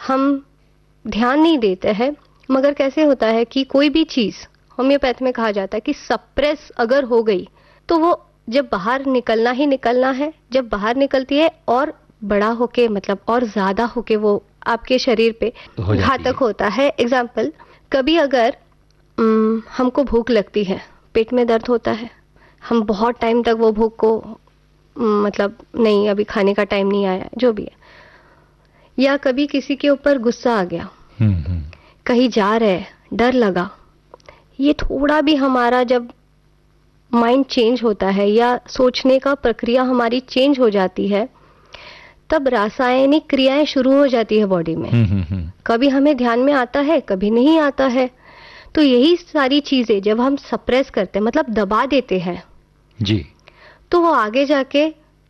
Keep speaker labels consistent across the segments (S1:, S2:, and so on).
S1: हम ध्यान नहीं देते हैं। मगर कैसे होता है कि कोई भी चीज़ होम्योपैथ में कहा जाता है कि सप्रेस अगर हो गई तो वो जब बाहर निकलना ही निकलना है, जब बाहर निकलती है और बड़ा होके मतलब और ज़्यादा होके वो आपके शरीर पे घातक होता है। एग्जाम्पल, कभी अगर हमको भूख लगती है, पेट में दर्द होता है, हम बहुत टाइम तक वो भूख को मतलब नहीं अभी खाने का टाइम नहीं आया, जो भी है, या कभी किसी के ऊपर गुस्सा आ गया, कहीं जा रहे, डर लगा, ये थोड़ा भी हमारा जब माइंड चेंज होता है या सोचने का प्रक्रिया हमारी चेंज हो जाती है, तब रासायनिक क्रियाएं शुरू हो जाती है बॉडी में। कभी हमें ध्यान में आता है, कभी नहीं आता है। तो यही सारी चीजें जब हम सप्रेस करते हैं, मतलब दबा देते हैं
S2: जी,
S1: तो वो आगे जाके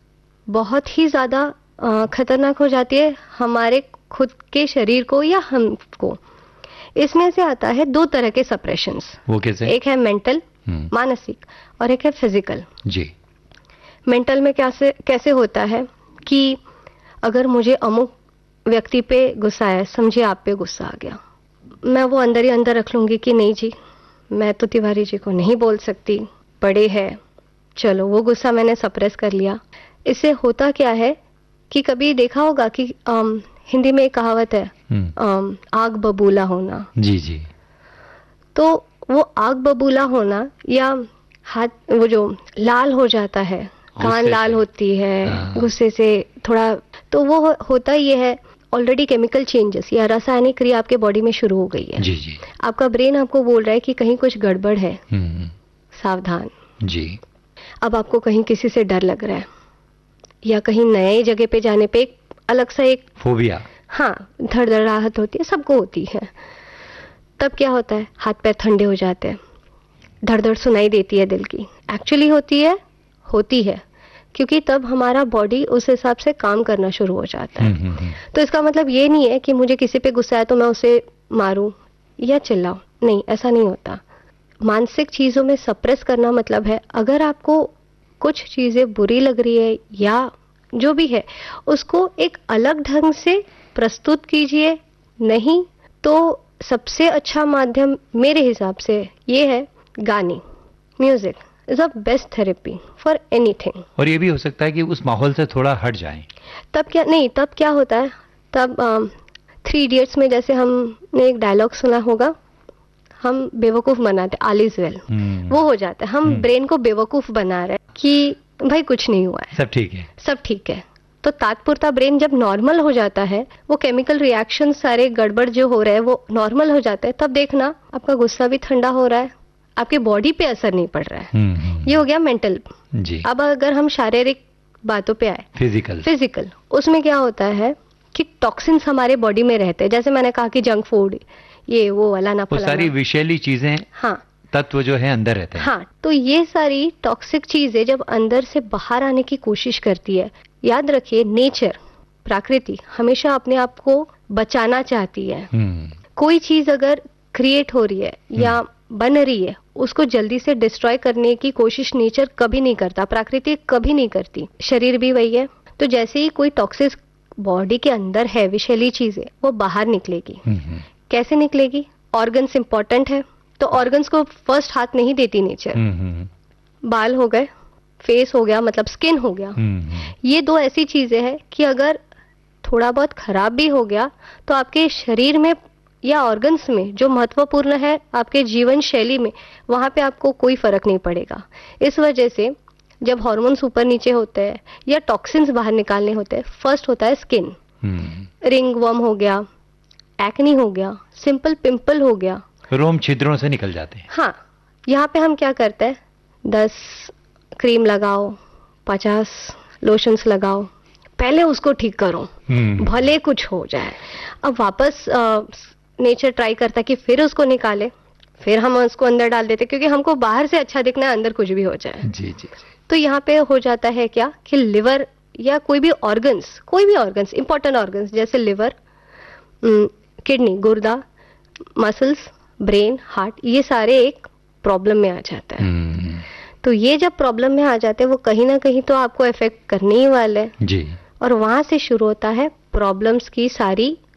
S1: बहुत ही ज्यादा खतरनाक हो जाती है हमारे खुद के शरीर को या हमको। इसमें से आता है दो तरह के सप्रेशंस।
S2: वो कैसे?
S1: एक है मेंटल, मानसिक, और एक है फिजिकल।
S2: जी।
S1: मेंटल में कैसे होता है कि अगर मुझे अमुक व्यक्ति पे गुस्सा है, समझिए आप पे गुस्सा आ गया, मैं वो अंदर ही अंदर रख लूंगी कि नहीं जी, मैं तो तिवारी जी को नहीं बोल सकती, बड़े हैं, चलो वो गुस्सा मैंने सप्रेस कर लिया। इससे होता क्या है कि कभी देखा होगा कि हिंदी में एक कहावत है, आग बबूला होना।
S2: जी जी।
S1: तो वो आग बबूला होना या हाथ वो जो लाल हो जाता है, कान लाल होती है गुस्से से थोड़ा, तो वो होता ये है ऑलरेडी केमिकल चेंजेस या रासायनिक क्रिया आपके बॉडी में शुरू हो गई है।
S2: जी जी।
S1: आपका ब्रेन आपको बोल रहा है कि कहीं कुछ गड़बड़ है, सावधान।
S2: जी।
S1: अब आपको कहीं किसी से डर लग रहा है या कहीं नए जगह पे जाने पे एक अलग सा एक
S2: फोबिया,
S1: हाँ, धड़धड़ाहट होती है, सबको होती है। तब क्या होता है, हाथ पैर ठंडे हो जाते हैं, धड़धड़ सुनाई देती है दिल की। एक्चुअली होती है क्योंकि तब हमारा बॉडी उस हिसाब से काम करना शुरू हो जाता है। तो इसका मतलब ये नहीं है कि मुझे किसी पे गुस्सा है तो मैं उसे मारूं या चिल्लाऊं, नहीं, ऐसा नहीं होता। मानसिक चीजों में सप्रेस करना मतलब है अगर आपको कुछ चीजें बुरी लग रही है या जो भी है, उसको एक अलग ढंग से प्रस्तुत कीजिए। नहीं तो सबसे अच्छा माध्यम मेरे हिसाब से ये है गाने, music is a best therapy for anything.
S2: और ये भी हो सकता है कि उस माहौल से थोड़ा हट जाएं।
S1: तब क्या होता है, तब 3 इडियट्स में जैसे हमने एक डायलॉग सुना होगा, हम बेवकूफ बनाते, ऑल इज वेल, वो हो जाता है। हम ब्रेन को बेवकूफ बना रहे हैं कि भाई कुछ नहीं हुआ है,
S2: सब ठीक है,
S1: सब ठीक है। तो तात्पुरता ब्रेन जब नॉर्मल हो जाता है, वो केमिकल रिएक्शन सारे गड़बड़ जो हो रहे हैं वो नॉर्मल हो जाता है, तब देखना आपका गुस्सा भी ठंडा हो रहा है, आपके बॉडी पे असर नहीं पड़ रहा है। ये हो गया मेंटल जी। अब अगर हम शारीरिक बातों पे आए, फिजिकल, उसमें क्या होता है कि टॉक्सिन्स हमारे बॉडी में रहते हैं। जैसे मैंने कहा कि जंक फूड, ये वो वाला ना फलाना,
S2: सारी विषैली चीजें, हाँ, तत्व जो है अंदर रहते हैं।
S1: हाँ, तो ये सारी टॉक्सिक चीजें जब अंदर से बाहर आने की कोशिश करती है, याद रखिए नेचर, प्रकृति हमेशा अपने आप को बचाना चाहती है। कोई चीज अगर क्रिएट हो रही है या बन रही है, उसको जल्दी से डिस्ट्रॉय करने की कोशिश नेचर कभी नहीं करता, प्रकृति कभी नहीं करती। शरीर भी वही है। तो जैसे ही कोई टॉक्सिक बॉडी के अंदर है, विषैली चीजें, वो बाहर निकलेगी। कैसे निकलेगी? ऑर्गन्स इंपॉर्टेंट है, तो ऑर्गन्स को फर्स्ट हाथ नहीं देती नेचर। बाल हो गए, फेस हो गया, मतलब स्किन हो गया, ये 2 ऐसी चीजें हैं कि अगर थोड़ा बहुत खराब भी हो गया तो आपके शरीर में या ऑर्गन्स में जो महत्वपूर्ण है आपके जीवन शैली में, वहां पे आपको कोई फर्क नहीं पड़ेगा। इस वजह से जब हार्मोन्स ऊपर नीचे होते हैं या टॉक्सिन्स बाहर निकालने होते हैं, फर्स्ट होता है स्किन। रिंग वर्म हो गया, एक्नी हो गया, सिंपल पिंपल हो गया,
S2: रोम छिद्रों से निकल जाते हैं।
S1: हाँ, यहाँ पे हम क्या करते हैं, 10 क्रीम लगाओ, 50 लोशंस लगाओ, पहले उसको ठीक करो, भले कुछ हो जाए। अब वापस नेचर ट्राई करता है कि फिर उसको निकाले, फिर हम उसको अंदर डाल देते, क्योंकि हमको बाहर से अच्छा दिखना है, अंदर कुछ भी हो जाए।
S2: जी जी।
S1: तो यहाँ पे हो जाता है क्या कि लिवर या कोई भी ऑर्गन्स, इंपॉर्टेंट ऑर्गन्स जैसे लिवर, किडनी, गुर्दा, मसल्स, ब्रेन, हार्ट, ये सारे एक प्रॉब्लम में आ जाता है। तो ये जब प्रॉब्लम में आ जाते हैं, वो कहीं ना कहीं तो आपको इफेक्ट करने ही वाले हैं जी। और वहां से शुरू होता है प्रॉब्लम्स की सारी